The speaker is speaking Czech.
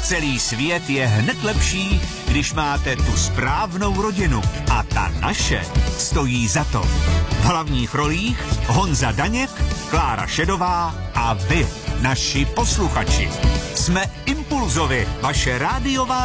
Celý svět je hned lepší, když máte tu správnou rodinu. A ta naše stojí za to. V hlavních rolích Honza Daněk, Klára Šedová a vy, naši posluchači. Jsme Impulzovi, vaše rádiová